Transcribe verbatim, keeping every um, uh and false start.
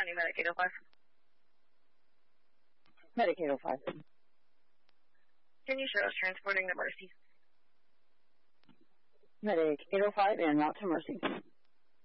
County Medic eight oh five. Medic eight oh five. Can you show us transporting the Mercy? Medic eight oh five and route to Mercy.